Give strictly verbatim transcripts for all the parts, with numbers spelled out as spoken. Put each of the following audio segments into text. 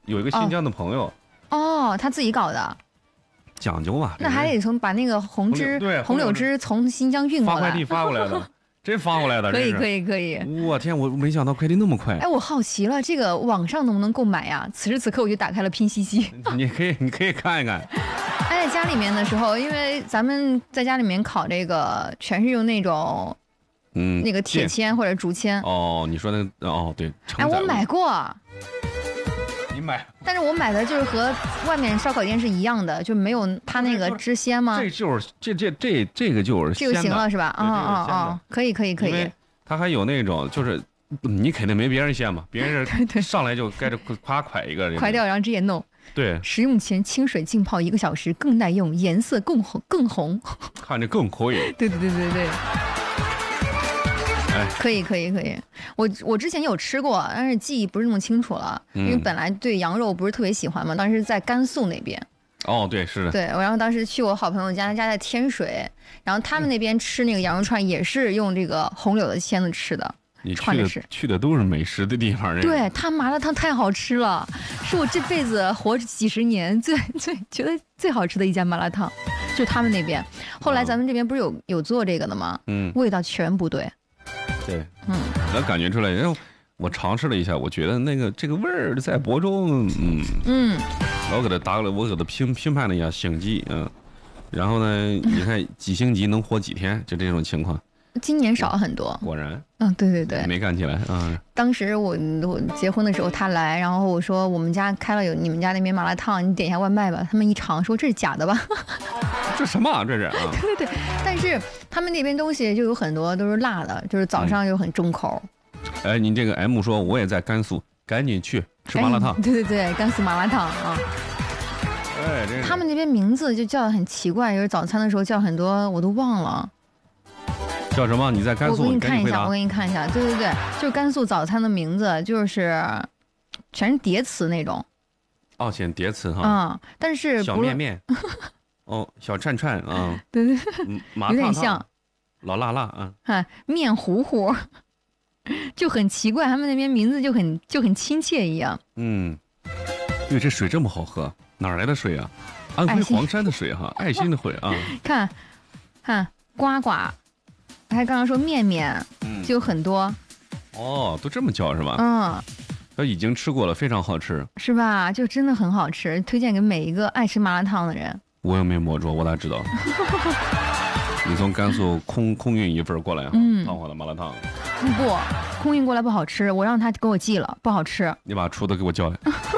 有一个新疆的朋友， 哦，他自己搞的， 讲究吧？ 那还得从把那个红枝、 对红柳枝从新疆运过来， 发快递发过来的，真发过来的， 可以可以可以。 我天，我没想到快递那么快。 哎，我好奇了，这个网上能不能购买呀？此时此刻我就打开了拼夕夕， 你可以你可以看一看。 哎，在家里面的时候，因为咱们在家里面烤这个，全是用那种。嗯，那个铁签或者竹签。 哦，你说那个哦，对。 哎，我买过。 你买？ 但是我买的就是和外面烧烤店是一样的，就没有它那个支鲜吗？ 这就是这这这这个就是这就行了是吧？啊啊啊！可以可以可以。 它还有那种就是你肯定没别人鲜嘛，别人是上来就该着夸蒯一个， 蒯掉然后直接弄。 对， 食用前清水浸泡一个小时，更耐用，颜色更红更红， 看着更可以。 对对对对对。可以可以可以，我我之前有吃过，但是记忆不是那么清楚了，嗯、因为本来对羊肉不是特别喜欢嘛。当时在甘肃那边。 哦，对，是的。 对，然后当时去我好朋友家，他家在天水，然后他们那边吃那个羊肉串也是用这个红柳的签子吃的。 你去的去的都是美食的地方。 对，他麻辣烫太好吃了，是我这辈子活几十年最最觉得最好吃的一家麻辣烫，就是他们那边。后来咱们这边不是有有做这个的吗？嗯，味道全不对。 对，嗯，能感觉出来。然后我尝试了一下，我觉得那个这个味儿在亳州，嗯嗯，我给他打了，我给他评评判了一下星级，嗯，然后呢，你看几星级能活几天，就这种情况。 今年少很多， 果然， 嗯，对对对， 没干起来啊。嗯、 当时我我结婚的时候他来，然后我说我们家开了有你们家那边麻辣烫，你点一下外卖吧。他们一尝说这是假的吧？ 这什么啊？这是啊？ 对对对，但是他们那边东西就有很多都是辣的，就是早上就很重口。 嗯、哎，您这个 M 说我也在甘肃，赶紧去吃麻辣烫。 对对对，甘肃麻辣烫啊。 哎，这他们那边名字就叫的很奇怪，就是早餐的时候叫很多我都忘了。 叫什么？你在甘肃？ 我给你看一下，我给你看一下。对对对，就是甘肃早餐的名字，就是全是叠词那种。 哦，写叠词哈。 嗯，但是小面面。哦，小串串啊， 对对， 嗯， 有点像， 老辣辣啊， 哈，面糊糊，就很奇怪，他们那边名字就很就很亲切一样。 嗯，因为这水这么好喝，哪来的水啊？安徽黄山的水哈，爱心的水啊。 看，看呱呱，还刚刚说面面，就有很多。 哦，都这么叫是吧？ 嗯。 都已经吃过了，非常好吃， 是吧？就真的很好吃，推荐给每一个爱吃麻辣烫的人。 我又没摸着，我咋知道？你从甘肃空空运一份过来， 嗯， 烫火的麻辣烫。 不，空运过来不好吃，我让他给我寄了，不好吃。 你把厨子给我叫来。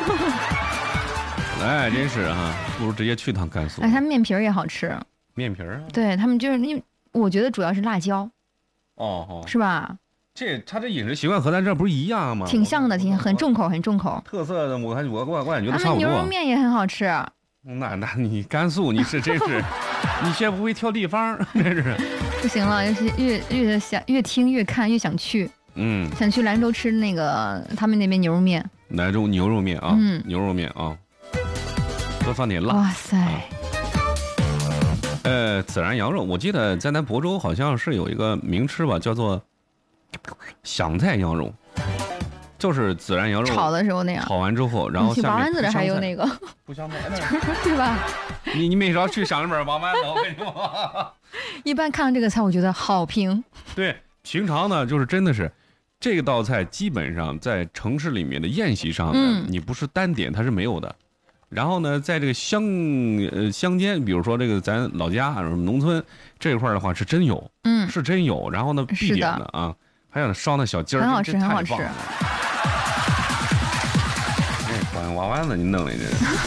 哎，真是哈，不如直接去趟甘肃。 哎，他面皮儿也好吃。 面皮儿啊？ 对他们就是因为我觉得主要是辣椒。 哦哦。 是吧？ 这他这饮食习惯和咱这不是一样吗？ 挺像的，挺很重口，很重口。 特色的，我看我我我感觉都差不多。 他们牛肉面也很好吃。 那那你甘肃你是真是，你学不会挑地方，真是。 不行了，越越想越听越看越想去。嗯。想去兰州吃那个他们那边牛肉面。 兰州牛肉面啊，嗯，牛肉面啊，多放点辣。 哇塞。啊、 呃，孜然羊肉，我记得在咱亳州好像是有一个名吃吧，叫做香菜羊肉。就是孜然羊肉炒的时候那样， 炒完之后，然后下面王湾子的还有那个不香菜， 对吧？ 你你没少去上里边王湾子，我跟你说。 一般看到这个菜，我觉得好评。 对，平常呢，就是真的是这道菜，基本上在城市里面的宴席上呢，嗯、你不是单点它是没有的。然后呢，在这个乡呃乡间，比如说这个咱老家农村这一块的话，是真有，嗯，是真有。然后呢，必点的啊，还有烧那小鸡儿， 很好吃，很好吃。 娃娃子，你弄的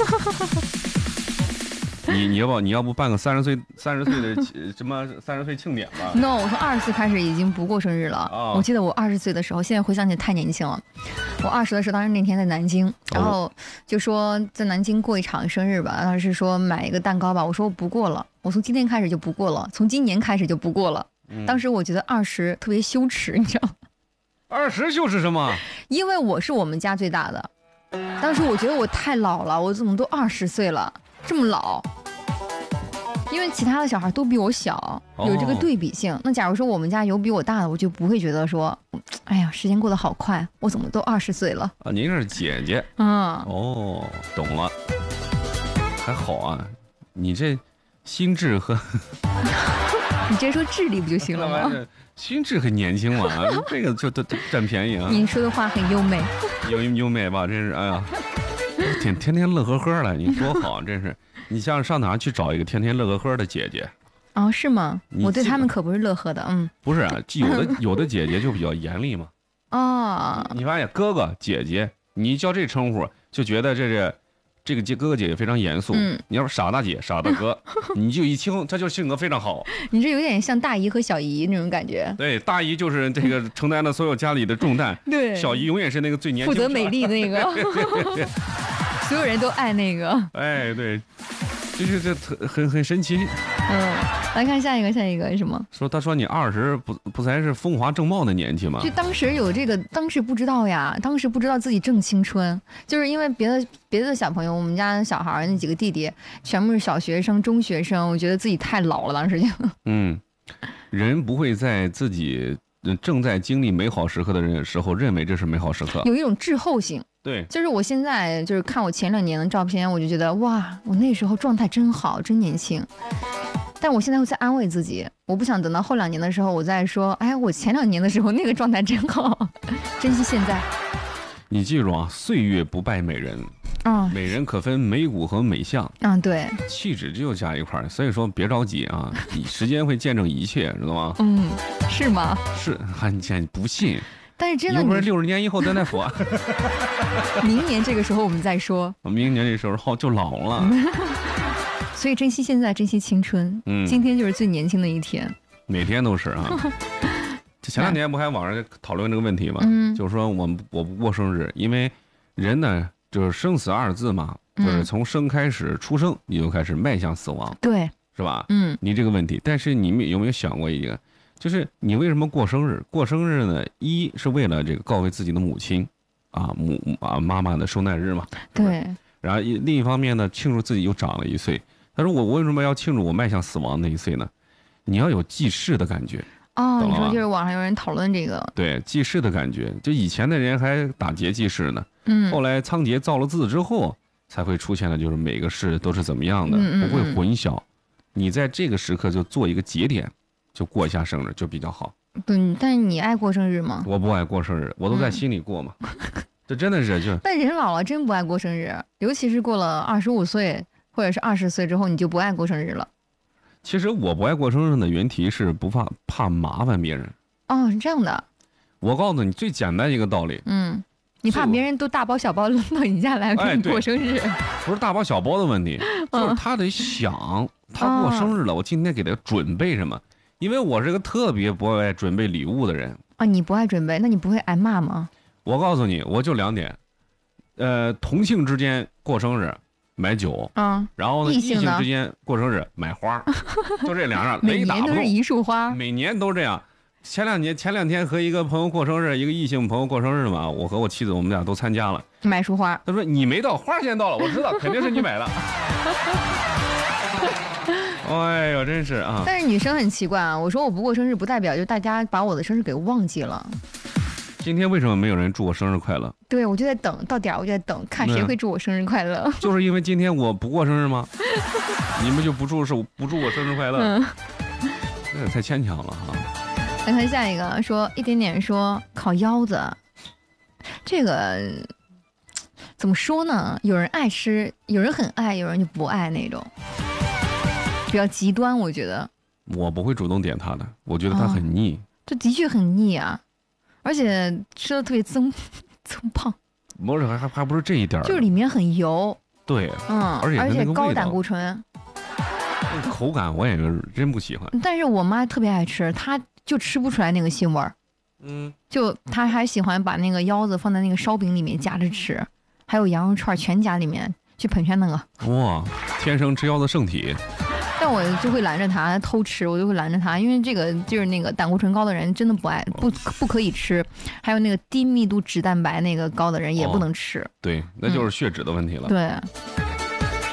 这，你你要不你要不办个三十岁三十岁的什么三十岁庆典吧 ？No， 我从二十岁开始已经不过生日了。哦、我记得我二十岁的时候，现在回想起来太年轻了。我二十的时候，当时那天在南京，然后就说在南京过一场生日吧，当时说买一个蛋糕吧，我说我不过了，我从今天开始就不过了，从今年开始就不过了。嗯、当时我觉得二十特别羞耻，你知道吗？ 二十羞耻什么？ 因为我是我们家最大的。当时我觉得我太老了，我怎么都二十岁了，这么老？因为其他的小孩都比我小，有这个对比性。哦、那假如说我们家有比我大的，我就不会觉得说哎呀，时间过得好快，我怎么都二十岁了啊？您是姐姐， 嗯， 哦，懂了，还好啊，你这心智和你直接说智力不就行了吗？ 心智很年轻嘛，这个就都占便宜啊。 你说的话很优美， 优优美吧？真是，哎呀，天天天乐呵呵的，你多好，真是。你像上哪去找一个天天乐呵呵的姐姐？ 哦，是吗？我对他们可不是乐呵的，嗯。 不是啊，有的有的姐姐就比较严厉嘛。 哦。 你发现哥哥姐姐，你一叫这称呼，就觉得这是这个姐哥哥姐姐非常严肃。嗯。你要说傻大姐、傻大哥，你就一听他就性格非常好。 你这有点像大姨和小姨那种感觉。 对，大姨就是这个承担了所有家里的重担。 对。 小姨永远是那个最年轻、 负责美丽的那个。所有人都爱那个。 哎，对。就是这特很很神奇， 嗯，来看下一个，下一个是什么？ 说他说你二十不不才是风华正茂的年纪吗？ 就当时有这个，当时不知道呀，当时不知道自己正青春，就是因为别的别的小朋友，我们家小孩那几个弟弟全部是小学生、中学生，我觉得自己太老了，当时就。嗯， 人不会在自己正在经历美好时刻的人时候认为这是美好时刻， 有一种滞后性。 对， 就是我现在就是看我前两年的照片，我就觉得哇，我那时候状态真好，真年轻。但我现在会在安慰自己，我不想等到后两年的时候，我再说，哎，我前两年的时候那个状态真好，珍惜现在。 你记住啊，岁月不败美人。啊、嗯，美人可分美骨和美相。 嗯，对， 气质就加一块儿，所以说别着急啊，时间会见证一切，知道吗？ 嗯，是吗？ 是，你现在不信。 但是真的， 一会儿六十年以后咱再说。 明年这个时候我们再说。 明年这时候好就老了， 所以珍惜现在，珍惜青春。嗯，今天就是最年轻的一天。 每天都是啊。前两天不还网上讨论这个问题吗？嗯，就是说我们我不过生日，因为人呢就是生死二字嘛，就是从生开始出生你就开始迈向死亡， 对， 是吧？ 嗯， 你这个问题，但是你们有没有想过一个？就是你为什么过生日？过生日呢？一是为了这个告慰自己的母亲，啊母啊妈妈的受难日嘛。 对。 然后一另一方面呢，庆祝自己又长了一岁。他说我为什么要庆祝我迈向死亡那一岁呢？你要有记事的感觉。 哦，你说就是网上有人讨论这个。 对，记事的感觉，就以前的人还打结记事呢。 嗯。 后来仓颉造了字之后，才会出现了，就是每个事都是怎么样的， 嗯嗯嗯不会混淆。你在这个时刻就做一个节点。就过一下生日就比较好。 嗯，但是你爱过生日吗？ 我不爱过生日，我都在心里过嘛。嗯、这真的是就。 但人老了真不爱过生日，尤其是过了二十五岁或者是二十岁之后，你就不爱过生日了。 其实我不爱过生日的原题是不怕怕麻烦别人。 哦，是这样的。 我告诉你最简单一个道理。 嗯。你怕别人都大包小包扔到你家来给你过生日、 哎？不是大包小包的问题，就是他得想他过生日了，我今天给他准备什么。因为我是个特别不爱准备礼物的人啊，你不爱准备，那你不会挨骂吗？ 我告诉你，我就两点，呃，同性之间过生日买酒， 嗯， 然后呢，异性之间过生日买花，就这两样， 每年都是一束花， 每年都这样。前两年前两天和一个朋友过生日，一个异性朋友过生日嘛，我和我妻子我们俩都参加了， 买束花。 他说你没到，花先到了，我知道，肯定是你买的。哎呦，真是啊！ 但是女生很奇怪啊，我说我不过生日，不代表就大家把我的生日给忘记了。 今天为什么没有人祝我生日快乐？ 对，我就在等到点儿，我就在等看谁会祝我生日快乐。 就是因为今天我不过生日吗？你们就不祝是不祝我生日快乐？嗯，这也太牵强了哈。 来看下一个，说一点点说烤腰子，这个怎么说呢？有人爱吃，有人很爱，有人就不爱那种。比较极端，我觉得我不会主动点它的，我觉得它很腻。 哦、这的确很腻啊，而且吃的特别增增胖。 不是，还还还不是这一点， 就是里面很油。 对， 嗯， 而且而且高胆固醇， 口感我也真不喜欢。 但是我妈特别爱吃，她就吃不出来那个腥味儿。 嗯， 就她还喜欢把那个腰子放在那个烧饼里面夹着吃，还有羊肉串全夹里面去捧全那个。 哇，天生吃腰子圣体。 但我就会拦着他偷吃，我就会拦着他，因为这个就是那个胆固醇高的人真的不爱不不可以吃，还有那个低密度脂蛋白那个高的人也不能吃。 哦、对，那就是血脂的问题了。 嗯、对。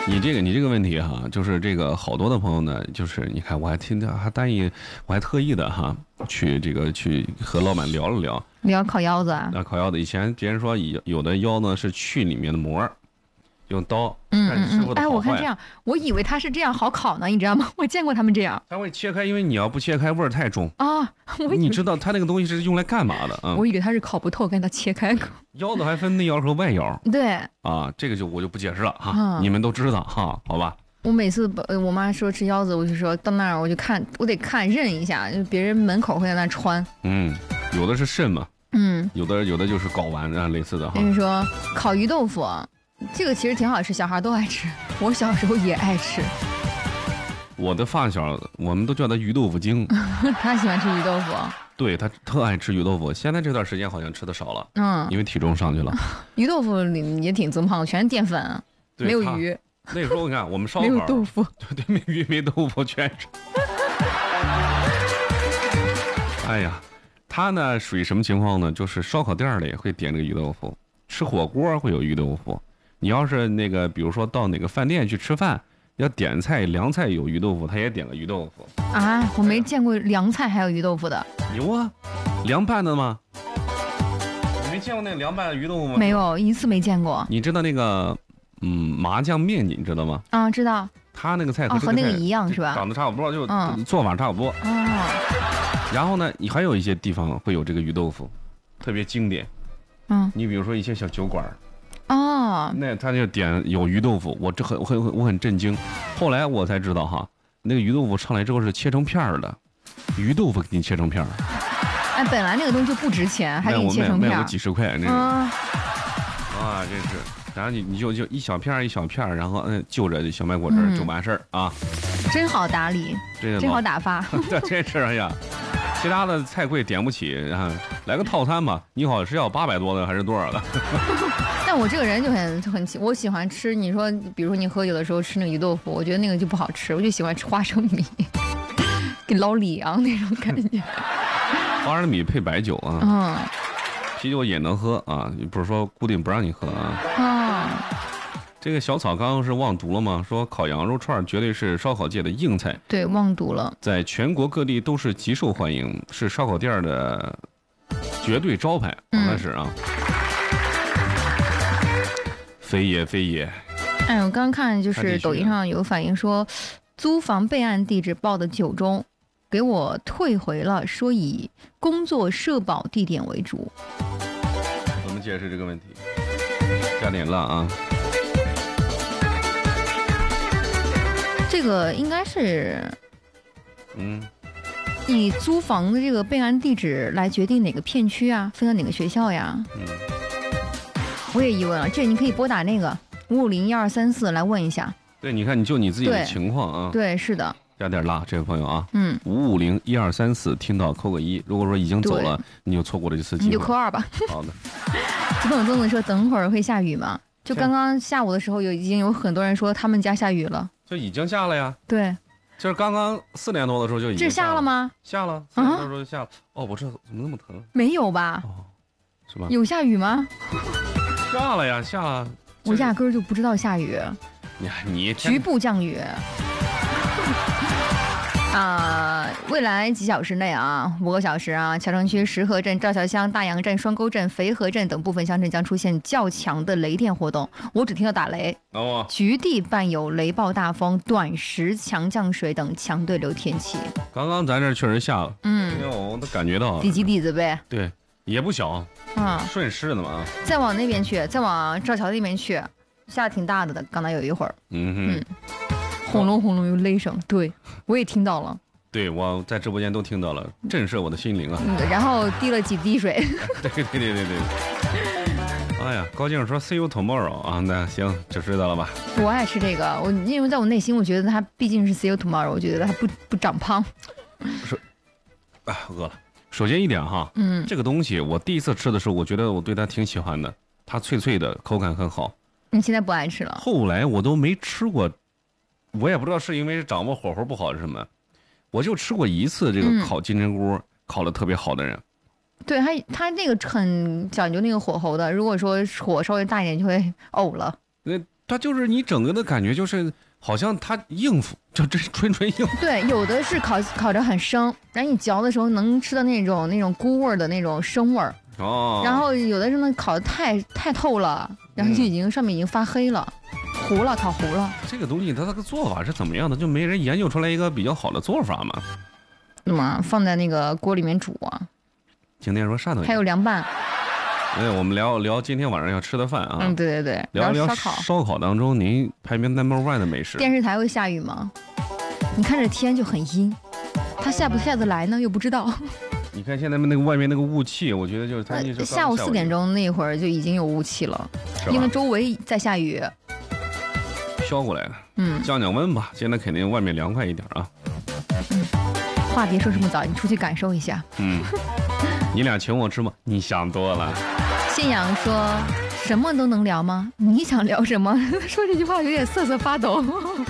你这个你这个问题哈，就是这个好多的朋友呢，就是你看我还听到还单意，我还特意的哈去这个去和老板聊了聊， 聊烤腰子啊？ 那烤腰子以前别人说有有的腰呢是去里面的膜，用刀。 嗯嗯嗯。哎，我看这样，我以为它是这样好烤呢，你知道吗？我见过他们这样。 他会切开，因为你要不切开味儿太重啊。 你知道他那个东西是用来干嘛的啊？ 我以为它是烤不透，跟它切开。 腰子还分内腰和外腰。 对。 啊，这个就我就不解释了哈，嗯、你们都知道哈，好吧？ 我每次我妈说吃腰子，我就说到那儿我就看，我得看认一下，就别人门口会在那穿。 嗯，有的是肾嘛， 嗯， 有的有的就是睾丸啊类似的哈。 跟你说烤鱼豆腐，这个其实挺好吃，小孩都爱吃，我小时候也爱吃。 我的发小，我们都叫他鱼豆腐精。 他喜欢吃鱼豆腐。 对，他特爱吃鱼豆腐，现在这段时间好像吃的少了， 嗯， 因为体重上去了。 鱼豆腐里也挺增胖，全是淀粉，没有鱼。 那时候你看我们烧烤没有豆腐， 对对，没鱼没豆腐全是。哎呀，他呢属于什么情况呢？就是烧烤店里会点这个鱼豆腐，吃火锅会有鱼豆腐。你要是那个，比如说到哪个饭店去吃饭，要点菜凉菜有鱼豆腐，他也点个鱼豆腐。 啊，我没见过凉菜还有鱼豆腐的。 有啊，凉拌的吗？你没见过那个凉拌的鱼豆腐吗？ 没有，一次没见过。 你知道那个？嗯，麻酱面你知道吗？ 啊，知道。 他那个菜和和那个一样是吧？ 长得差不多，就做法差不多。 哦。 然后呢，你还有一些地方会有这个鱼豆腐，特别经典。 嗯。 你比如说一些小酒馆。 哦。 那他就点有鱼豆腐，我这很我很我很震惊。后来我才知道哈，那个鱼豆腐上来之后是切成片儿的，鱼豆腐给你切成片儿。 哎，本来那个东西就不值钱，还给你切成片儿。 卖我几十块那个。 啊。 啊，真是。然后你你就就一小片一小片，然后嗯就着小麦果汁儿就完事儿、嗯、啊， 真好打理，真好打发。 这真是哎呀，其他的菜柜点不起，然后来个套餐吧。你好是要八百多的还是多少的？ 但我这个人就很很我喜欢吃，你说比如说你喝酒的时候吃那个鱼豆腐，我觉得那个就不好吃，我就喜欢吃花生米，给老李昂那种感觉。 花生米配白酒啊。 嗯。 啤酒也能喝啊，不是说固定不让你喝啊。 啊， 这个小草刚刚是忘读了吗？说烤羊肉串绝对是烧烤界的硬菜。 对，忘读了。在全国各地都是极受欢迎，是烧烤店的绝对招牌，好像是啊。非也非也。 哎，我刚刚看就是抖音上有反映说，租房备案地址报的九中。给我退回了，说以工作社保地点为主。 怎么解释这个问题？加点辣啊！ 这个应该是， 嗯， 以租房的这个备案地址来决定哪个片区啊，分到哪个学校呀？ 嗯， 我也疑问了，这你可以拨打那个五五零一二三四来问一下。 对，你看，你就你自己的情况啊。 对，是的。 加点辣，这位朋友啊， 嗯， 五五零一二三四，听到扣个一。如果说已经走了，你就错过了这次机会， 你就扣二吧。 好的。 这朋友跟我说，等会儿会下雨吗？就刚刚下午的时候，有已经有很多人说他们家下雨了， 就已经下了呀。 对， 就是刚刚四点多的时候就已经这下了吗？ 下了，四点多的时候就下了。哦，我这怎么那么疼？ 没有吧？ 哦，是吧？ 有下雨吗？ 下了呀，下了。 我压根儿就不知道下雨。 你你局部降雨。啊、呃，未来几小时内啊，五个小时啊，桥城区石河镇、赵桥乡、大杨镇、双沟镇、肥河镇等部分乡镇将出现较强的雷电活动。我只听到打雷， 哦， 局地伴有雷暴大风、短时强降水等强对流天气。 刚刚咱这确实下了， 嗯， 因为我都感觉到底基底子呗。 对，也不小啊， 顺势的嘛。 再往那边去，再往赵桥那边去，下挺大的的。刚才有一会儿， 嗯哼。 嗯轰隆轰隆有雷声，对我也听到了， 对我在直播间都听到了，震慑我的心灵啊！ 嗯、然后滴了几滴水。 对对对对对。哎呀，高静说 "See you tomorrow" 啊，那行就知道了吧。 我爱吃这个，我因为在我内心，我觉得它毕竟是 "See you tomorrow"，我觉得它不不长胖。 是，啊，饿了。首先一点哈， 嗯， 这个东西我第一次吃的时候，我觉得我对它挺喜欢的，它脆脆的，口感很好。 你现在不爱吃了？ 后来我都没吃过。我也不知道是因为掌握火候不好是什么，我就吃过一次这个烤金针菇，嗯、烤的特别好的人。 对他，他那个很讲究那个火候的，如果说火稍微大一点就会呕了。 那它就是你整个的感觉就是好像它应付，就这纯纯应付。 对，有的是烤烤着很生，然后你嚼的时候能吃到那种那种菇味儿的那种生味儿。哦。然后有的是呢烤的太太透了，然后就已经、嗯、上面已经发黑了，糊了，烤糊了。 这个东西它这个做法是怎么样的？就没人研究出来一个比较好的做法吗？ 那么放在那个锅里面煮啊。 今天说汕头还有凉拌。 哎，我们聊聊今天晚上要吃的饭啊。 嗯，对对对， 聊聊烧烤。 烧烤当中，您排名 number one 的美食。 电视台会下雨吗？你看这天就很阴，它下不下得来呢？又不知道。 你看现在那个外面那个雾气，我觉得就是它一直下午四点钟那会儿就已经有雾气了，因为周围在下雨。 飘过来了，嗯，降降温吧。现在肯定外面凉快一点啊。 嗯，话别说这么早，你出去感受一下。 嗯，你俩请我吃吗？你想多了。 信仰说什么都能聊吗？你想聊什么？说这句话有点瑟瑟发抖。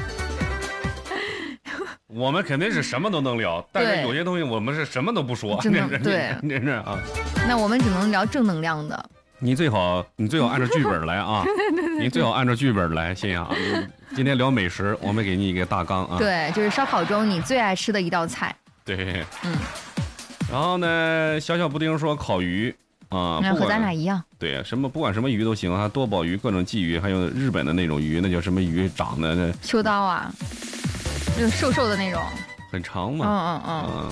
我们肯定是什么都能聊，但是有些东西我们是什么都不说。 真的对， 真是啊。 那我们只能聊正能量的。 你最好，你最好按照剧本来啊！你最好按照剧本来，信仰。今天聊美食，我们给你一个大纲啊。 对，就是烧烤中你最爱吃的一道菜。 对，嗯。然后呢，小小布丁说烤鱼啊， 那和咱俩一样。 对，什么不管什么鱼都行啊，多宝鱼、各种鲫鱼，还有日本的那种鱼，那叫什么鱼长的那？ 秋刀啊，就是瘦瘦的那种。 很长嘛。 嗯嗯嗯。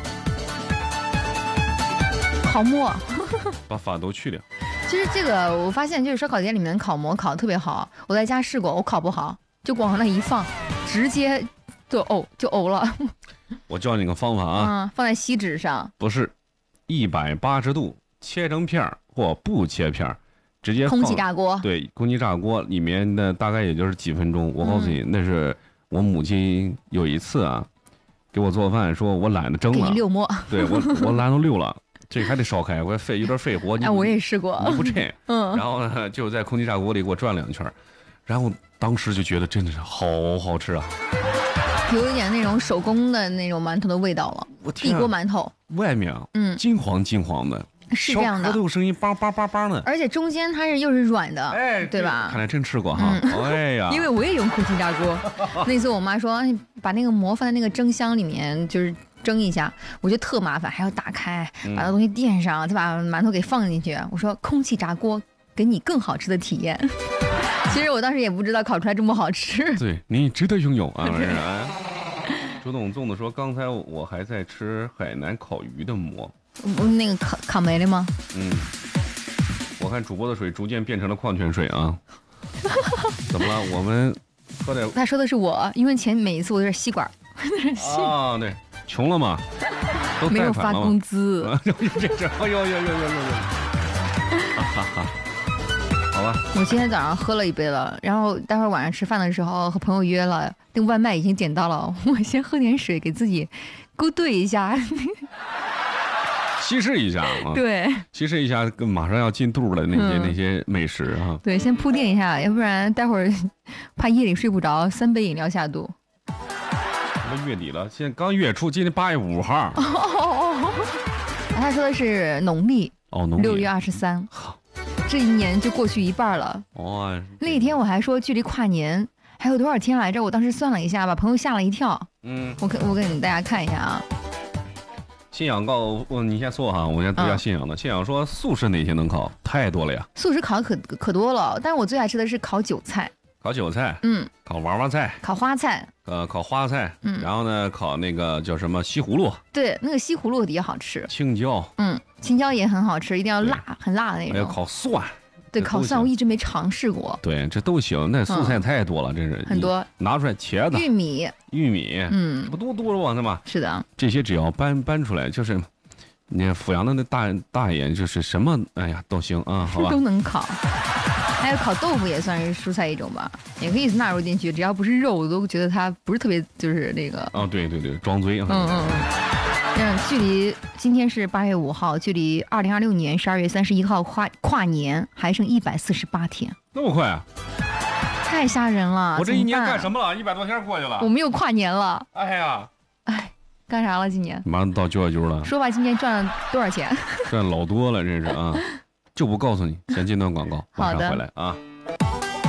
嗯烤馍。 把发都去掉。 其实这个我发现，就是烧烤店里面烤馍烤得特别好。我在家试过，我烤不好，就往那一放，直接就呕就呕了。 我教你个方法啊， 嗯，放在锡纸上， 不是，一百八十度切成片儿或不切片儿，直接空气炸锅。 对，空气炸锅里面的大概也就是几分钟。我告诉你，嗯、那是我母亲有一次啊，给我做饭，说我懒得蒸了， 给你溜馍。 对我我懒得溜了。这还得烧开，我费有点费火。 哎，我也试过， 你不趁。嗯。然后呢，就在空气炸锅里给我转两圈，然后当时就觉得真的是好好吃啊， 有一点那种手工的那种馒头的味道了。 我天、 啊！地锅馒头， 外面啊，嗯，金黄金黄的， 是这样的， 都有声音，梆梆梆梆的。 而且中间它是又是软的， 哎， 对吧？ 看来真吃过哈。嗯、哎呀， 因为我也用空气炸锅。那次我妈说，你把那个馍放在那个蒸箱里面，就是蒸一下，我觉得特麻烦，还要打开，把那东西垫上，再把馒头给放进去。我说空气炸锅给你更好吃的体验。其实我当时也不知道烤出来这么好吃。 对，你值得拥有啊！周董粽子说，刚才我还在吃海南烤鱼的馍， 那个烤烤没了吗？ 嗯，我看主播的水逐渐变成了矿泉水啊。怎么了？我们喝点。 他说的是我，因为前每一次我有点吸管。 啊，对。穷了嘛，都没有发工资。 这这，哎呦呦呦呦呦呦！哈哈，好吧。 我今天早上喝了一杯了，然后待会儿晚上吃饭的时候和朋友约了，那个外卖已经点到了，我先喝点水给自己勾兑一下， 稀释一下啊。 对， 稀释一下，马上要进肚了那些、嗯、那些美食啊。 对，先铺垫一下，要不然待会儿怕夜里睡不着，三杯饮料下肚。 月底了，现在刚月初，今天八月五号。哦哦哦，他说的是农历哦，农历六月二十三。这一年就过去一半了。哦，那天我还说距离跨年还有多少天来着？我当时算了一下，把朋友吓了一跳。嗯，我给我给大家看一下啊。 信仰告我，你先说哈，我先读一下信仰的。嗯、信仰说素食哪些能烤？太多了呀。 素食烤可可多了，但是我最爱吃的是烤韭菜。 烤韭菜，嗯，烤娃娃菜， 烤花菜， 呃，烤花菜，嗯，然后呢，烤那个叫什么西葫芦， 对，那个西葫芦也好吃， 青椒， 嗯，青椒也很好吃，一定要辣，很辣的那种。 还有烤蒜， 对，烤蒜我一直没尝试过。 对，这都行，那素菜太多了，真是很多， 拿出来茄子， 玉米， 玉米，嗯，不多多了吗？ 是的， 这些只要搬搬出来，就是你阜阳的那大大爷，就是什么，哎呀，都行啊，好吧， 都能烤。还有烤豆腐也算是蔬菜一种吧，也可以纳入进去，只要不是肉，我都觉得它不是特别就是那个。 哦，对对对，装嘴。 嗯嗯嗯。距离今天是八月五号，距离二零二六年十二月三十一号跨跨年还剩一百四十八天。 那么快啊！ 太吓人了！ 我这一年干什么了？一百多天过去了。 我们又跨年了。 哎呀， 哎，干啥了今年？ 马上到九月九了。 说吧，今年赚了多少钱？ 赚老多了，这是啊。就不告诉你，先进段广告，马上回来啊。 好了。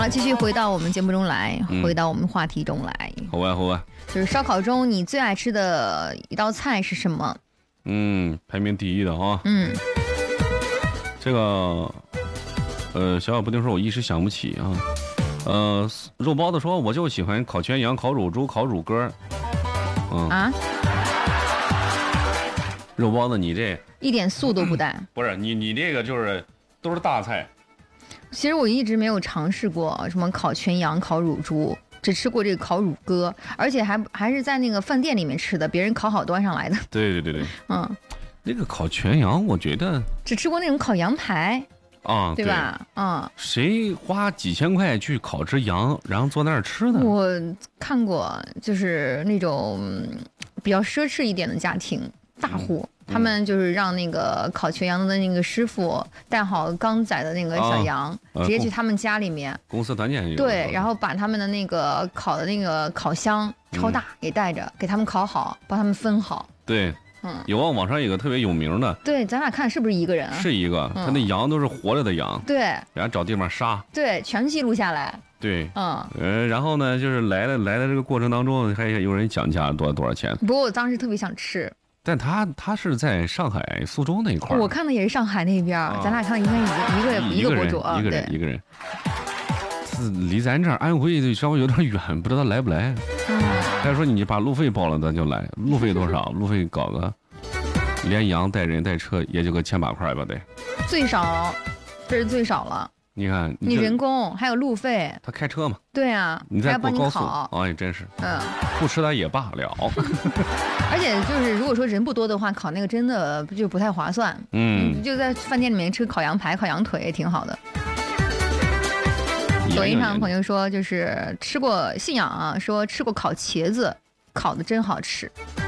了，继续回到我们节目中来，嗯、回到我们话题中来。 好吧，好吧。 就是烧烤中你最爱吃的一道菜是什么？ 嗯，排名第一的啊。 嗯， 这个，呃，小小布丁说，我一时想不起啊。呃，肉包子说，我就喜欢烤全羊、烤乳猪、烤乳鸽。嗯啊。 肉包子，你这一点素都不带。 不是你，你这个就是都是大菜。 其实我一直没有尝试过什么烤全羊、烤乳猪，只吃过这个烤乳鸽，而且还还是在那个饭店里面吃的，别人烤好端上来的。 对对对对， 嗯， 那个烤全羊，我觉得只吃过那种烤羊排啊， 对吧？嗯， 谁花几千块去烤只羊，然后坐那儿吃呢？ 我看过，就是那种比较奢侈一点的家庭大户。嗯他们就是让那个烤全羊的那个师傅带好刚宰的那个小羊，啊、直接去他们家里面。 公司团建有。 对，然后把他们的那个烤的那个烤箱超大给带着，嗯、给他们烤好，帮他们分好。 对，嗯，有啊，网上有个特别有名的。 对，咱俩看是不是一个人啊？ 是一个，嗯、他那羊都是活着的羊。 对。 然后找地方杀。 对，全记录下来。 对， 嗯， 呃，然后呢，就是来了来的这个过程当中，还有人讲价多多少钱。 不过我当时特别想吃。但他他是在上海苏州那块儿， 我看的也是上海那边，啊、咱俩看的应该一个一个一个博主啊， 一个人一个人，离咱这儿安徽稍微有点远，不知道来不来。嗯，他说你把路费报了，咱就来。路费多少？路费搞个，连羊带人带车也就个千把块吧，得。 最少，这是最少了。 你看， 你人工还有路费， 他开车嘛？ 对啊， 你再过高速， 哎， 真是， 嗯， 不吃它也罢了。 而且就是如果说人不多的话，烤那个真的就不太划算。嗯，就在饭店里面吃烤羊排、烤羊腿也挺好的。抖音上朋友说，就是吃过信仰啊，说吃过烤茄子，烤的真好吃。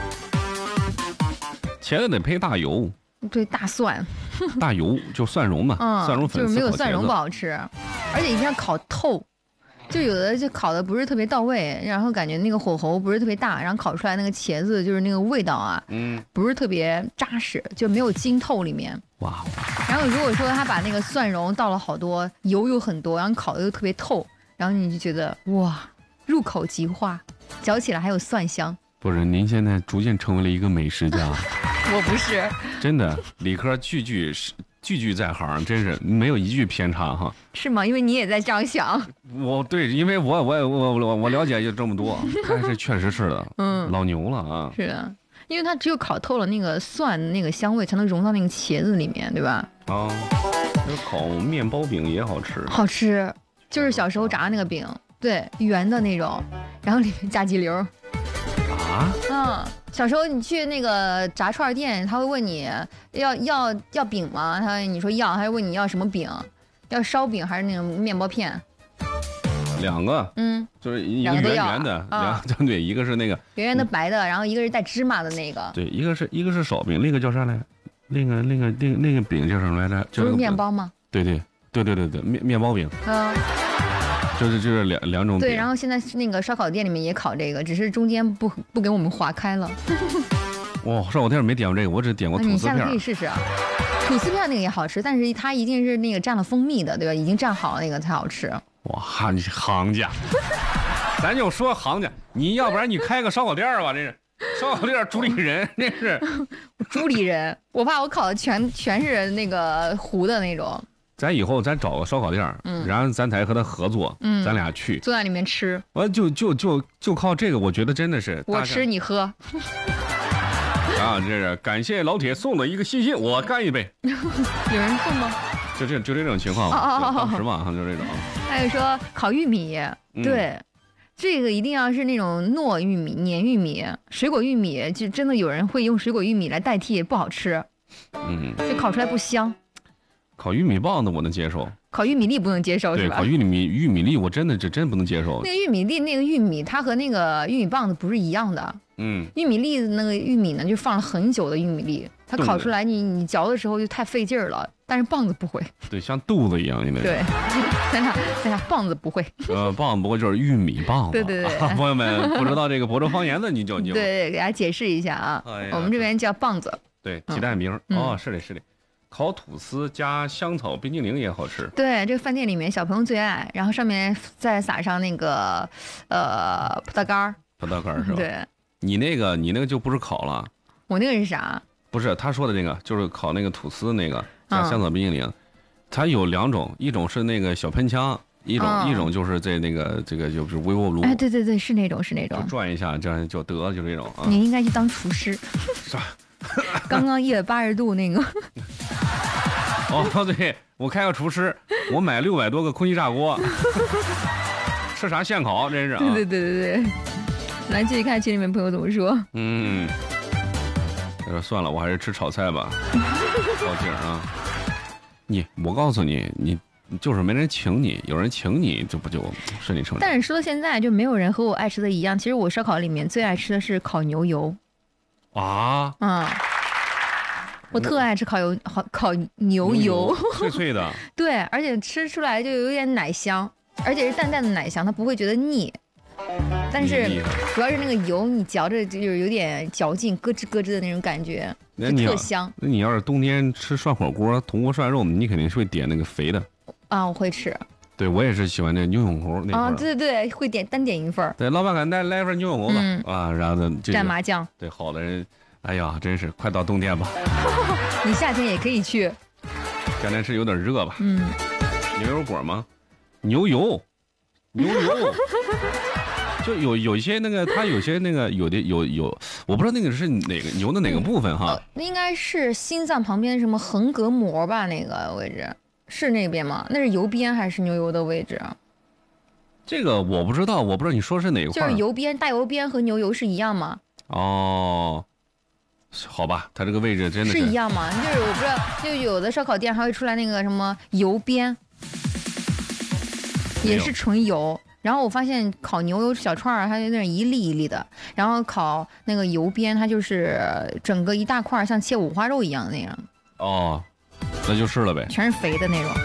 茄子得配大油。 对，大蒜， 大油就蒜蓉嘛， 嗯， 蒜蓉粉就是没有蒜蓉不好吃，而且一定要烤透，就有的就烤的不是特别到位，然后感觉那个火候不是特别大，然后烤出来那个茄子就是那个味道啊，嗯，不是特别扎实，就没有浸透里面。哇！然后如果说他把那个蒜蓉倒了好多，油有很多，然后烤的又特别透，然后你就觉得哇，入口即化，嚼起来还有蒜香。 不是，您现在逐渐成为了一个美食家。 我不是真的，理科句句是句句在行，真是没有一句偏差哈。 是吗？因为你也在这样想。 我对，因为我我我我我了解就这么多，但是确实是的，嗯，老牛了啊。 是的，因为它只有烤透了那个蒜那个香味，才能融到那个茄子里面，对吧？ 啊，那烤面包饼也好吃。 好吃，就是小时候炸那个饼，对，圆的那种，然后里面加鸡柳。 啊？ 嗯。小时候你去那个炸串店，他会问你要要要饼吗？他你说要，他会问你要什么饼，要烧饼还是那种面包片？ 两个， 嗯， 就是一个圆圆的，两个对，一个是那个圆圆的白的，然后一个是带芝麻的那个。 对，一个是一个是烧饼，那个叫啥来？那个那个那个那个饼叫什么来着？ 不是面包吗？ 对对对对对对，面面包饼。嗯。就是就是两两种。 对，然后现在那个烧烤店里面也烤这个，只是中间不不给我们划开了。 哇，烧烤店没点过这个，我只点过吐司片。 你下次可以试试啊，吐司片那个也好吃，但是它一定是那个蘸了蜂蜜的，对吧？已经蘸好那个才好吃。 哇，你行家，咱就说行家，你要不然你开个烧烤店吧，这是烧烤店主理人，这是主理人。我怕我烤的全全是那个糊的那种。 咱以后咱找个烧烤店，嗯，然后咱才和他合作，嗯，咱俩去坐在里面吃， 完就就就就靠这个，我觉得真的是我吃你喝。 啊，这是感谢老铁送的一个信息，我干一杯。 有人送吗？ 就这就这种情况，当时嘛，就这种。 还有说烤玉米，对，嗯、这个一定要是那种糯玉米、黏玉米，水果玉米就真的有人会用水果玉米来代替，不好吃，嗯，就烤出来不香。 烤玉米棒子我能接受， 烤玉米粒不能接受， 对， 是吧？ 烤玉米玉米粒我真的这真不能接受。 那个玉米粒那个玉米，它和那个玉米棒子不是一样的。嗯，玉米粒那个玉米呢，就放了很久的玉米粒，它烤出来你你嚼的时候就太费劲儿了。但是棒子不会， 对，像肚子一样，因为对，等下等下棒子不会， 呃，棒子不会就是玉米棒子。 对对对， 朋友们不知道这个亳州方言的，你就你就对，给大家解释一下啊，哎、我们这边叫棒子。 对，鸡蛋饼、嗯、哦，是的，是的。 烤吐司加香草冰激凌也好吃。 对，这个饭店里面小朋友最爱，然后上面再撒上那个呃葡萄干儿。 葡萄干儿是吧？ 对。 你那个你那个就不是烤了。 我那个是啥？ 不是他说的那个，就是烤那个吐司那个加香草冰激凌，嗯、它有两种，一种是那个小喷枪。一种、嗯、一种就是在那个这个就是微波炉， 哎，对对对，是那种是那种， 就转一下，这样就得了，就这种啊。 你应该去当厨师。 啥？ 刚刚一百八十度那个。 哦，对，我开个厨师，我买六百多个空气炸锅，吃啥现烤，真是、啊。 对对对对对。来继续看群里面朋友怎么说。 嗯。他说算了，我还是吃炒菜吧。高兴啊！你，我告诉你，你。就是没人请你，有人请你，这不就顺理成章？ 但是说到现在，就没有人和我爱吃的一样。其实我烧烤里面最爱吃的是烤牛油。 啊？ 嗯，我特爱吃烤油，烤烤牛油， 牛油脆脆的。 对，而且吃出来就有点奶香，而且是淡淡的奶香，它不会觉得腻。但是主要是那个油，你嚼着就是有点嚼劲，咯吱咯吱的那种感觉，就特香。 那你要是冬天吃涮火锅，铜锅涮肉，你肯定是会点那个肥的。 啊，我会吃。 对，我也是喜欢那牛永猴那份。 啊，对对对，会点单点一份。 对，老板给来来一份牛永猴吧、嗯、啊，然后呢， 蘸麻酱。 对，好的人，哎呀，真是快到冬天吧。 你夏天也可以去。 夏天是有点热吧？ 嗯。 牛油果吗？牛油，牛油。就有有一些那个，它有些那个有的有有，我不知道那个是哪个牛的哪个部分哈。 那、嗯呃、应该是心脏旁边什么横膈膜吧？那个位置是那边吗？那是油边还是牛油的位置啊？ 这个我不知道，我不知道你说是哪个块。 就是油边，大油边和牛油是一样吗？ 哦，好吧，它这个位置真的是是一样吗？就是我不知道，就有的烧烤店还会出来那个什么油边，也是纯油。然后我发现烤牛油小串儿，它有点一粒一粒的，然后烤那个油边，它就是整个一大块，像切五花肉一样的那样。 哦，那就是了呗， 全是肥的那种。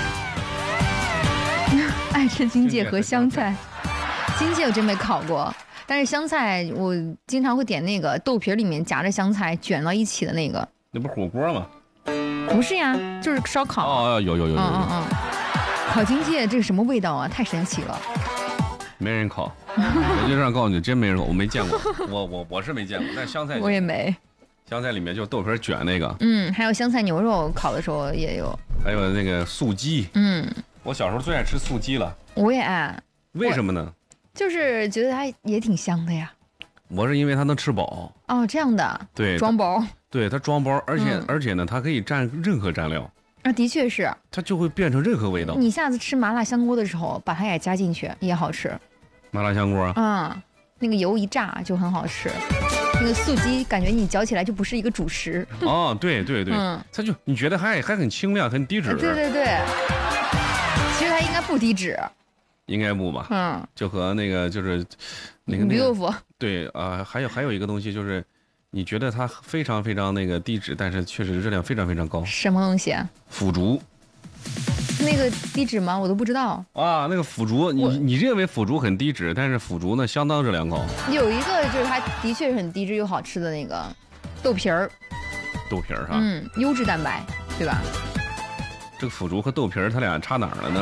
爱吃荆芥和香菜，荆芥我真没烤过，但是香菜我经常会点那个豆皮里面夹着香菜卷到一起的那个。 那不是火锅吗？ 不是呀，就是烧烤。 哦，有有有有有。 嗯嗯嗯。烤荆芥这个什么味道啊？太神奇了。 没人烤，我就这样告诉你，真没人烤，我没见过，我我我是没见过，但香菜我也没。 香菜里面就豆皮卷那个， 嗯，还有香菜牛肉烤的时候也有， 还有那个素鸡， 嗯， 我小时候最爱吃素鸡了。 我也爱。 为什么呢？ 就是觉得它也挺香的呀。 我是因为它能吃饱。 哦，这样的。 对， 装包。 对，它装包，而且、嗯、而且呢，它可以蘸任何蘸料。 啊，的确是。 它就会变成任何味道。 你下次吃麻辣香锅的时候，把它也加进去，也好吃。 麻辣香锅。 嗯，那个油一炸就很好吃。那个素鸡感觉你嚼起来就不是一个主食。 哦，对对对，嗯，它就你觉得还还很清亮，很低脂。 对对对。其实它应该不低脂。 应该不吧？ 嗯。 就和那个就是那个驴豆腐。 对啊、呃，还有还有一个东西就是。你觉得它非常非常那个低脂，但是确实热量非常非常高。 什么东西啊？ 腐竹。 那个低脂吗？我都不知道。 啊，那个腐竹，你你认为腐竹很低脂，但是腐竹呢相当热量高。 有一个就是它的确是很低脂又好吃的那个豆皮儿。 豆皮儿哈。 嗯，优质蛋白，对吧？ 这个腐竹和豆皮儿它俩差哪儿了呢？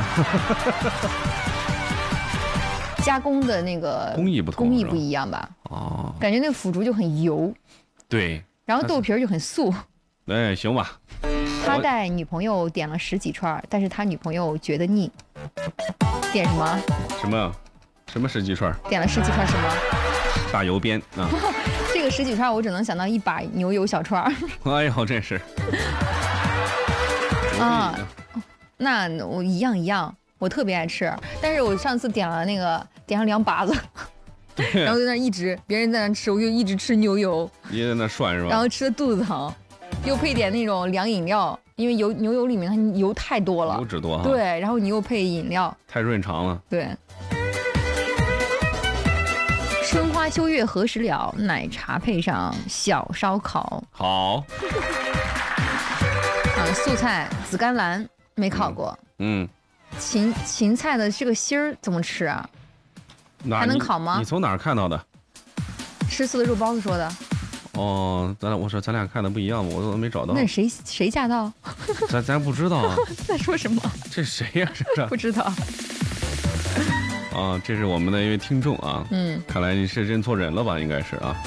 加工的那个工艺不同， 工艺不一样吧？ 哦， 感觉那个腐竹就很油， 对， 然后豆皮儿就很素。 哎，行吧。 他带女朋友点了十几串，但是他女朋友觉得腻。点什么？ 什么？什么十几串？ 点了十几串什么？ 大油边啊！ 这个十几串我只能想到一把牛油小串。 哎呦，真是。 啊，那我一样一样。我特别爱吃，但是我上次点了那个点上两把子，然后在那一直别人在那吃，我就一直吃牛油， 你在那涮是吧？ 然后吃的肚子疼，又配点那种凉饮料，因为油牛油里面它油太多了， 油脂多哈。 对，然后你又配饮料， 太润肠了。 对。春花秋月何时了？奶茶配上小烧烤。 好。 啊，素菜紫甘蓝没烤过。 嗯。嗯芹芹菜的这个芯儿怎么吃啊？还能烤吗？ 你从哪儿看到的？ 吃素的肉包子说的。 哦，咱俩我说咱俩看的不一样，我都没找到。 那谁谁驾到？ 咱咱不知道啊。 在说什么？ 这谁呀、啊？这是不知道。 啊，这是我们的一位听众啊。 嗯， 看来你是认错人了吧？应该是啊。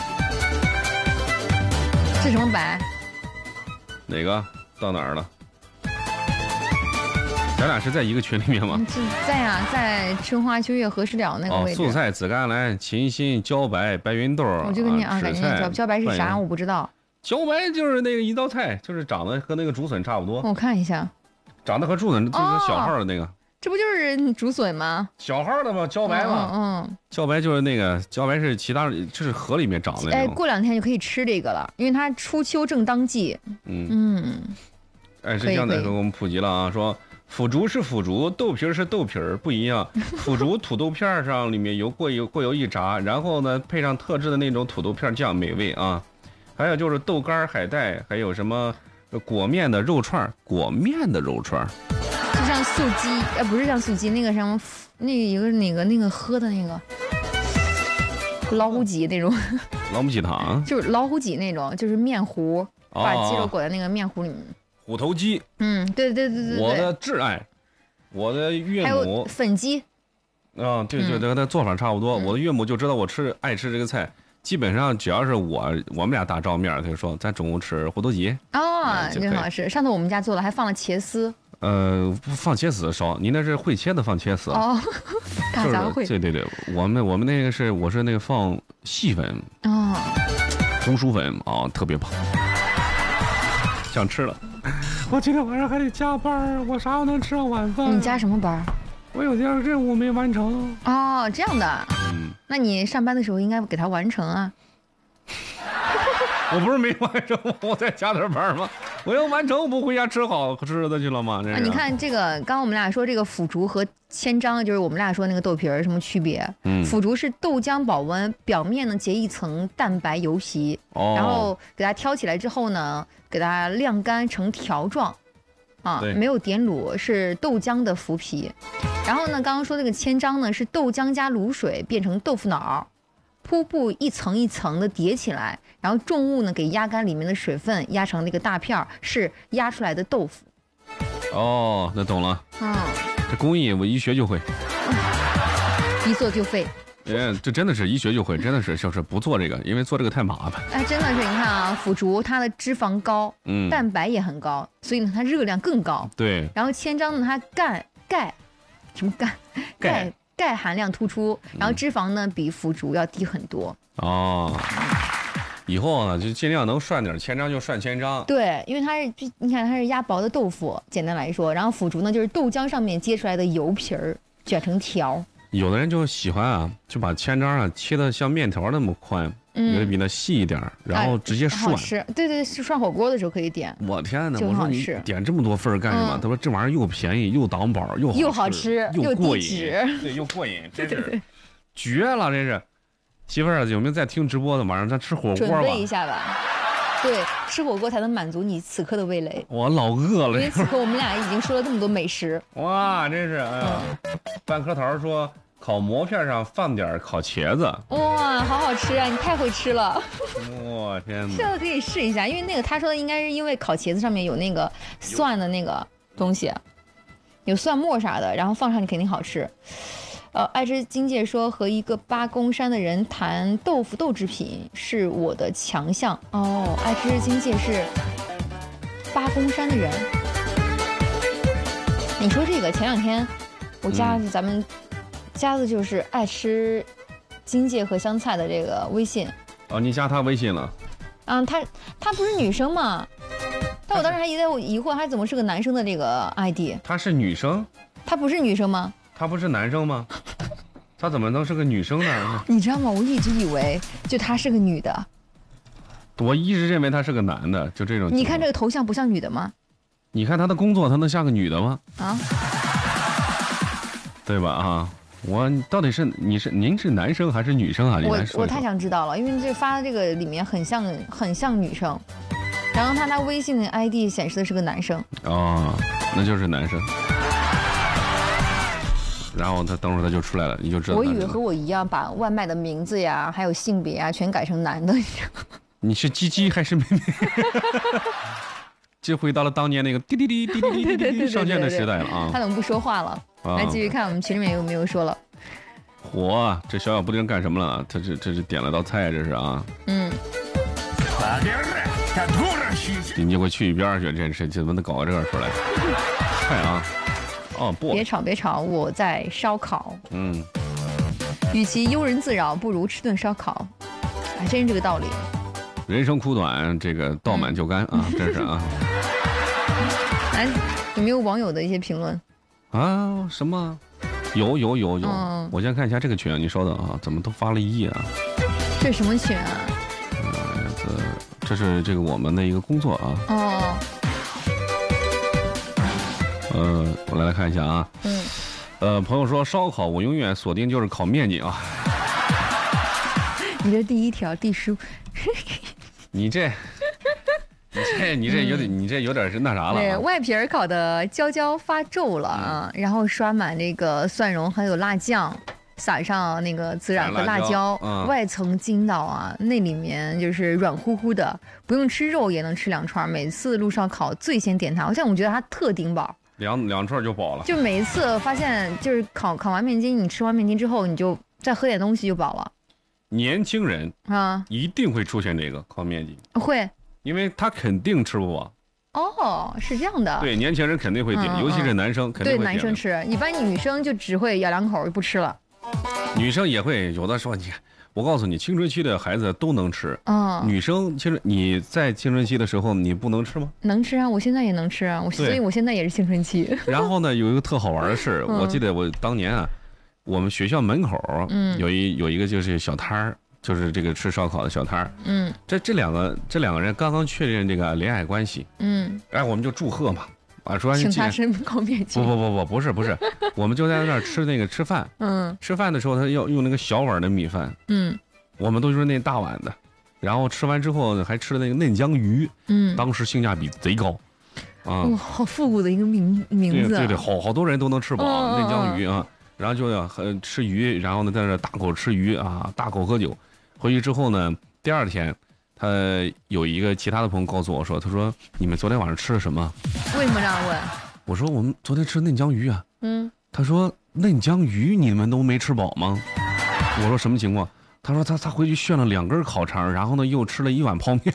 这什么白？ 哪个？到哪儿了？咱俩是在一个群里面吗？ 是在呀，在春花秋月何时了那个位置。 哦，素菜、紫甘蓝、芹心、茭白、白芸豆。 我就跟你啊，感觉茭茭白是啥？我不知道。 茭白就是那个一道菜，就是长得和那个竹笋差不多。 我看一下， 长得和竹笋就是小号的那个。哦、 这不就是竹笋吗？ 小号的吗？茭白嘛。 嗯, 嗯。 茭白就是那个茭白是其他，就是河里面长的那种。 哎，过两天就可以吃这个了，因为它初秋正当季。 嗯嗯。 哎，是江仔给我们普及了啊，说。腐竹是腐竹，豆皮是豆皮儿，不一样。腐竹土豆片上里面油过油过油一炸，然后呢配上特制的那种土豆片酱，美味啊。还有就是豆干、海带，还有什么裹面的肉串，裹面的肉串， 就像素鸡，呃，不是像素鸡，那个什么，那个一个哪个那个喝的那个老虎脊那种， 老母鸡汤， 就是老虎脊那种，就是面糊，把鸡肉裹在那个面糊里面。 虎头鸡， 嗯，对对对对对， 我的挚爱，我的岳母， 还有粉鸡， 啊，对对对，那做法差不多。我的岳母就知道我吃爱吃这个菜，基本上只要是我我们俩打照面，他就说咱中午吃虎头鸡。 哦，真好吃。上次我们家做了，还放了茄丝。 呃，放茄丝少，您那是会切的放茄丝。 哦，大杂烩。 对对对，我们我们那个是我是那个放细粉。 哦， 红薯粉啊，特别棒。想吃了，我今天晚上还得加班，我啥时候能吃上晚饭？ 你加什么班？ 我有点任务没完成。 哦，这样的。嗯，那你上班的时候应该给它完成啊。 我不是没完成，我再加点班吗？我要完成，不回家吃好吃的去了吗？ 啊，你看这个，刚刚我们俩说这个腐竹和千张，就是我们俩说那个豆皮儿什么区别？嗯，腐竹是豆浆保温，表面呢结一层蛋白油席，哦、然后给它挑起来之后呢，给它晾干成条状，啊，没有点卤，是豆浆的麸皮。然后呢，刚刚说这个千张呢，是豆浆加卤水变成豆腐脑。铺布一层一层的叠起来，然后重物呢给压干里面的水分，压成那个大片儿，是压出来的豆腐。 哦，那懂了。 嗯， 这工艺我一学就会， 一做就废。 哎，这真的是一学就会，真的是就是不做这个，因为做这个太麻烦。 哎，真的是，你看啊，腐竹它的脂肪高，嗯，蛋白也很高，所以呢它热量更高。 对。 然后千张呢它钙钙，什么钙钙。钙含量突出，然后脂肪呢比腐竹要低很多。 哦，以后呢就尽量能涮点千张就涮千张。 对，因为它是你看它是压薄的豆腐，简单来说，然后腐竹呢就是豆浆上面接出来的油皮儿卷成条。有的人就喜欢啊，就把千张啊切的像面条那么宽。嗯，有的比它细一点，然后直接涮。 好吃，对对，涮火锅的时候可以点。 我天哪！我说你点这么多份干什么？他说这玩意儿又便宜又挡饱又又好吃又过瘾， 对，又过瘾，真是绝了！这是媳妇儿有没有在听直播的？晚上咱吃火锅吧。 准备一下吧。对，吃火锅才能满足你此刻的味蕾。 我老饿了。 因为此刻我们俩已经说了这么多美食。 哇，真是哎呀！半颗桃说。烤馍片上放点烤茄子， 哇，好好吃啊！你太会吃了， 我天哪！ 这个可以试一下，因为那个他说的应该是因为烤茄子上面有那个蒜的那个东西，有蒜末啥的，然后放上去肯定好吃。呃，爱吃金界说和一个八公山的人谈豆腐豆制品是我的强项哦。爱吃金界是八公山的人，你说这个前两天我加的咱们。嗯加的就是爱吃荆芥和香菜的这个微信哦，你加他微信了？ 嗯，他他不是女生吗？但我当时还在疑惑，他怎么是个男生的这个 I D？ 他是女生？ 他不是女生吗？ 他不是男生吗？他怎么能是个女生呢？ 你知道吗？我一直以为就他是个女的， 我一直认为他是个男的，就这种。 你看这个头像不像女的吗？ 你看他的工作，他能像个女的吗？ 啊， 对吧？啊。我到底是你是您是男生还是女生啊？ 我我太想知道了，因为这发的这个里面很像很像女生，然后他他微信的 I D 显示的是个男生。 哦，那就是男生。然后他等会儿他就出来了，你就知道。 我以为和我一样把外卖的名字呀，还有性别啊，全改成男的。 你是鸡鸡还是妹妹？这回到了当年那个滴滴滴滴滴滴滴滴上线的时代了啊！ 他怎么不说话了？来继续看我们群里面有没有说了。 火，这小小布丁干什么了？他这这是点了道菜，这是啊。 嗯。 你给我去一边去！这是怎么能搞个这个出来？菜啊！哦不， 别吵别吵，我在烧烤。 嗯。 与其庸人自扰，不如吃顿烧烤，还真是这个道理。 人生苦短，这个倒满就干啊！真是啊。 来，有没有网友的一些评论？ 啊？什么？有有有有， 嗯、 我先看一下这个群，你稍等啊，怎么都发了一页啊？ 这什么群啊？ 呃，这这是这个我们的一个工作啊。 哦。 呃，我来来看一下啊。 嗯。 呃，朋友说烧烤，我永远锁定就是烤面筋啊。 你这第一条，第十。 你这。你这你这有点、嗯、你这有点是那啥了、啊。 对，外皮儿烤的焦焦发皱了啊，嗯、然后刷满这个蒜蓉还有辣酱，撒上那个孜然和辣椒， 嗯、 外层筋道啊，那里面就是软乎乎的，不用吃肉也能吃两串。每次录烧烤最先点它，好像我觉得它特顶饱， 两两串就饱了。 就每一次发现就是烤烤完面筋，你吃完面筋之后，你就再喝点东西就饱了。 年轻人啊， 一定会出现这个烤面筋， 会。 因为他肯定吃不饱。 哦，是这样的。 对，年轻人肯定会点，嗯、尤其是男生肯定会点。 对，男生吃，一般女生就只会咬两口就不吃了。 女生也会，有的说你，我告诉你，青春期的孩子都能吃。 嗯。 女生青春，你在青春期的时候你不能吃吗？ 能吃啊，我现在也能吃啊，我所以我现在也是青春期。 然后呢，有一个特好玩的事，嗯、我记得我当年啊，我们学校门口嗯有一有一个就是小摊儿。就是这个吃烧烤的小摊儿， 嗯， 这这两个这两个人刚刚确认这个恋爱关系， 嗯， 哎，我们就祝贺嘛，啊，说请他吃烤面筋， 不不不不不是不是，我们就在那儿吃那个吃饭， 嗯， 吃饭的时候他要用那个小碗的米饭， 嗯， 我们都是那大碗的，然后吃完之后还吃了那个嫩江鱼， 嗯， 当时性价比贼高，啊， 哇、哦，好复古的一个名名字， 对对对，好好多人都能吃饱、 哦、 嫩江鱼啊，然后就要呃吃鱼，然后呢在那大口吃鱼啊，大口喝酒。回去之后呢，第二天，他有一个其他的朋友告诉我说，他说你们昨天晚上吃了什么？ 为什么这样问？ 我说我们昨天吃嫩江鱼啊。 嗯。 他说嫩江鱼你们都没吃饱吗？我说什么情况？他说他他回去炫了两根烤肠，然后呢又吃了一碗泡面。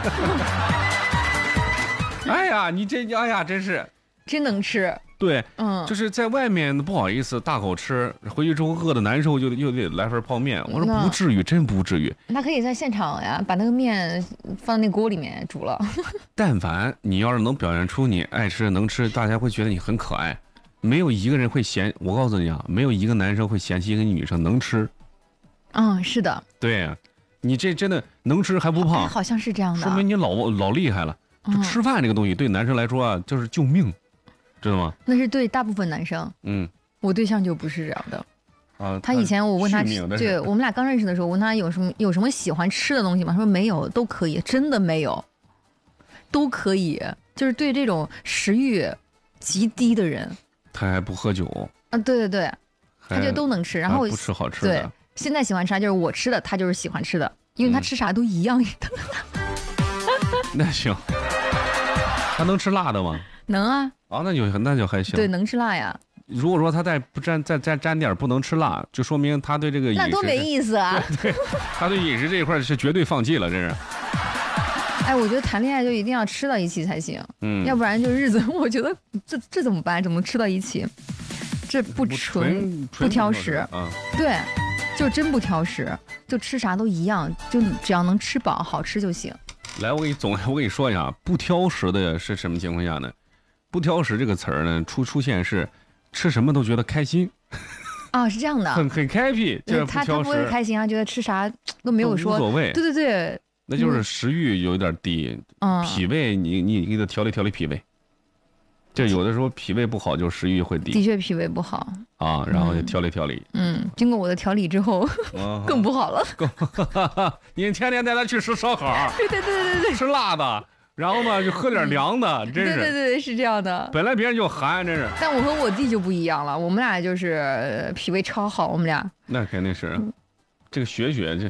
哎呀，你这哎呀真是真能吃。 对， 嗯， 就是在外面不好意思大口吃，回去之后饿的难受，就又得来份泡面。我说不至于，真不至于。 那可以在现场呀，把那个面放那锅里面煮了。 但凡你要是能表现出你爱吃能吃，大家会觉得你很可爱。没有一个人会嫌，我告诉你啊，没有一个男生会嫌弃一个女生能吃。 嗯，是的。 对，你这真的能吃还不胖， 好像是这样的， 说明你老老厉害了。就吃饭这个东西对男生来说啊，就是救命。知道吗？ 那是对大部分男生。 嗯， 我对象就不是这样的。 啊， 他以前我问他，对我们俩刚认识的时候，我问他有什么有什么喜欢吃的东西吗？他说没有，都可以，真的没有，都可以。就是对这种食欲极低的人， 他还不喝酒啊？对对对，他就都能吃，然后不吃好吃的。 对，现在喜欢吃啥就是我吃的，他就是喜欢吃的，因为他吃啥都一样的。 嗯、那行，他能吃辣的吗？ 能啊。 啊，那就那就还行。 对，能吃辣呀。 如果说他再不沾再再沾点不能吃辣，就说明他对这个饮食那多没意思啊！ 对，对他对饮食这一块是绝对放弃了，这是。 哎，我觉得谈恋爱就一定要吃到一起才行， 嗯， 要不然就日子，我觉得这这怎么办？怎么吃到一起？这不纯不挑食啊？ 对，就真不挑食，就吃啥都一样，就只要能吃饱、好吃就行。 来，我给你总我跟你说一下，不挑食的是什么情况下呢？不挑食这个词儿呢，出出现是吃什么都觉得开心。 啊，是这样的， 很很 happy，就是不挑食。 他他不会开心啊，觉得吃啥都没有说无所谓。 对对对， 那就是食欲有点低， 嗯， 脾胃你你你给他调理调理脾胃。这有的时候脾胃不好，就食欲会低。 的确脾胃不好啊，然后就调理调理。 嗯，经过我的调理之后， 啊、 更不好了。 更，你天天带他去吃烧烤， 对对对对对， 吃辣的。然后呢，就喝点凉的，真是。 对对对，是这样的。 本来别人就寒，真是。 但我和我弟就不一样了，我们俩就是脾胃超好，我们俩。 那肯定是，这个学学这，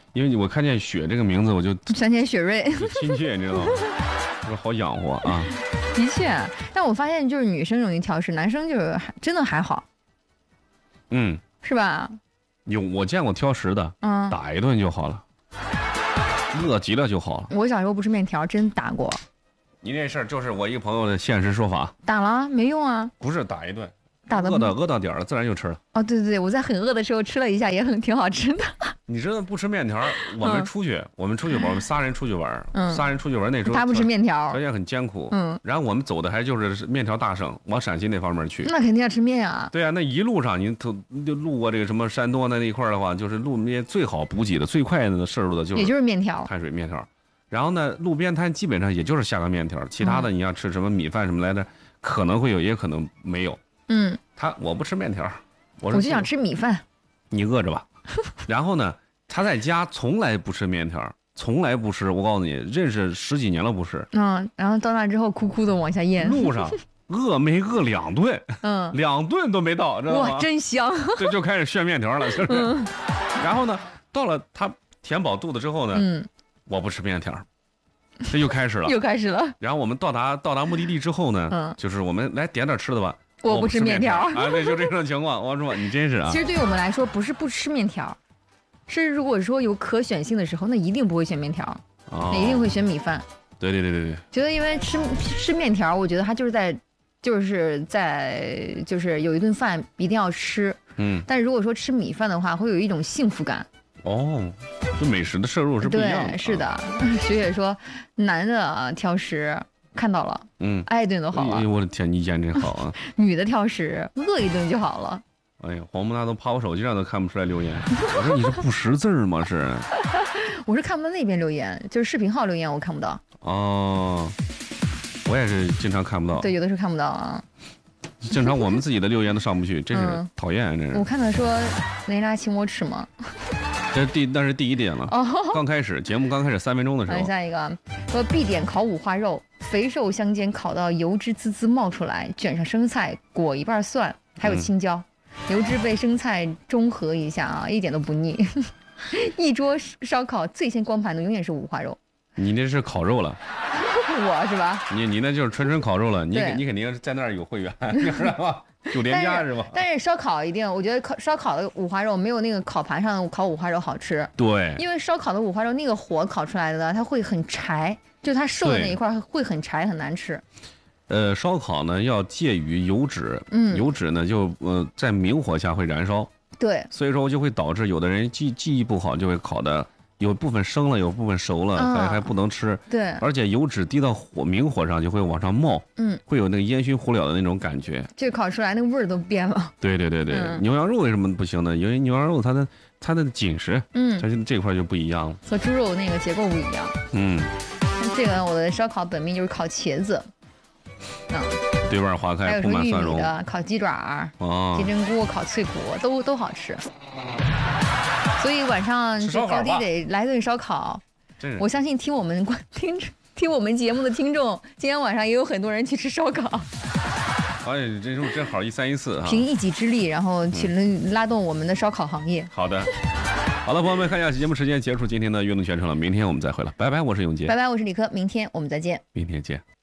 因为我看见雪这个名字，我就想起来雪瑞， 亲切，你知道吗？说好养活啊。 的确，但我发现就是女生容易挑食，男生就是真的还好。 嗯， 是吧？ 有我见过挑食的，嗯，打一顿就好了，饿极了就好了。 我小时候不吃面条，真打过。 你这事儿就是我一个朋友的现实说法。 打了没用啊？ 不是打一顿。 打的饿到饿到点了，自然就吃了。 哦，对对对，我在很饿的时候吃了一下，也很挺好吃的。 你知道不吃面条，我们出去，嗯、我们出去玩，我们仨人出去玩， 嗯、 仨人出去玩那时候他不吃面条， 条件很艰苦， 嗯， 然后我们走的还就是面条大省，往陕西那方面去。 那肯定要吃面啊。 对啊，那一路上你走就路过这个什么山东那一块的话，就是路面最好补给的、最快的摄入的就是也就是面条、 碳水面条。然后呢，路边摊基本上也就是下个面条，其他的你要吃什么米饭什么来的，可能会有，也可能没有。 嗯。 他我不吃面条，我我就想吃米饭。 你饿着吧。然后呢，他在家从来不吃面条，从来不吃。我告诉你，认识十几年了不吃。 嗯，然后到那之后哭哭的往下咽。 路上饿没饿两顿，嗯，两顿都没到，知道吗？ 哇，真香。 这就开始炫面条了，就是。嗯、然后呢，到了他填饱肚子之后呢，嗯，我不吃面条。这又开始了， 又开始了。 然后我们到达到达目的地之后呢，嗯，就是我们来点点吃的吧。 我不吃面条啊，对，就这种情况。我说你真是啊。 其实对于我们来说，不是不吃面条，是如果说有可选性的时候，那一定不会选面条，哦、那一定会选米饭。 对对对对对。 觉得因为吃吃面条，我觉得它就是在就是在就是有一顿饭一定要吃，嗯。但是如果说吃米饭的话，会有一种幸福感。 哦，就美食的摄入是不一样的。 对，是的。学姐说，男的挑食。看到了，嗯，挨一顿都好了。 哎，我的天，你眼真好啊！ 女的挑食，饿一顿就好了。 哎呀，黄不大都趴我手机上都看不出来留言。我说你是不识字吗？是？ 我是看不到那边留言，就是视频号留言我看不到。 哦，我也是经常看不到。 对，有的时候看不到啊。 经常我们自己的留言都上不去，真是讨厌，真是。 我看到说雷拉请我吃吗？ 这是第那是第一点了。哦，刚开始节目刚开始三分钟的时候。 下一个，说必点烤五花肉。肥瘦相间，烤到油脂滋滋冒出来，卷上生菜，裹一半蒜，还有青椒，嗯、油脂被生菜中和一下啊，一点都不腻。一桌烧烤最先光盘的永远是五花肉。 你那是烤肉了， 我是吧？ 你你那就是纯纯烤肉了，你你肯定在那儿有会员，你知道吧？酒店家是吧？ 但是烧烤一定，我觉得烤烧烤的五花肉没有那个烤盘上的烤五花肉好吃。 对， 因为烧烤的五花肉那个火烤出来的呢，它会很柴。就它瘦的那一块会很柴，很难吃。 呃，烧烤呢要介于油脂，嗯，油脂呢就呃在明火下会燃烧， 对， 所以说就会导致有的人记记忆不好，就会烤的有部分生了，有部分熟了，嗯、还还不能吃。 对， 而且油脂滴到火明火上就会往上冒，嗯，会有那个烟熏火燎的那种感觉。 这烤出来那个味儿都变了。 对对对对，嗯、牛羊肉为什么不行呢？因为牛羊肉它的它的紧实，嗯，它这块就不一样了， 和猪肉那个结构不一样。嗯。这个我的烧烤本命就是烤茄子， 嗯，对外花开，铺满蒜蓉的，烤鸡爪，哦，金针菇，烤脆骨，都都好吃。所以晚上高低得来顿烧烤。我相信听我们听听我们节目的听众，今天晚上也有很多人去吃烧烤。 哎，这正正好一三一四啊！ 凭一己之力，然后去拉动我们的烧烤行业。 好的。好了，朋友们，看一下节目时间结束今天的运动全程了，明天我们再会了，拜拜，我是永杰， 拜拜，我是李科，明天我们再见， 明天见。